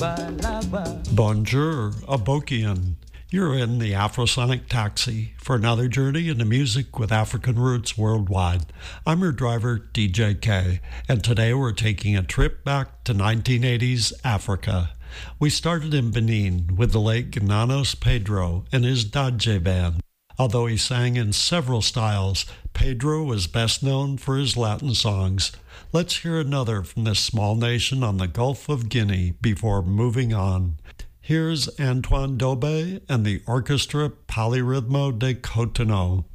Bonjour, Abokian. You're in the Afrosonic Taxi for another journey into music with African roots worldwide. I'm your driver, DJ K, and today we're taking a trip back to 1980s Africa. We started in Benin with the late Gnanos Pedro and his Dadje band. Although he sang in several styles, Pedro was best known for his Latin songs. Let's hear another from this small nation on the Gulf of Guinea before moving on. Here's Antoine Dobe and the Orchestra Polyrhythmo de Cotonou.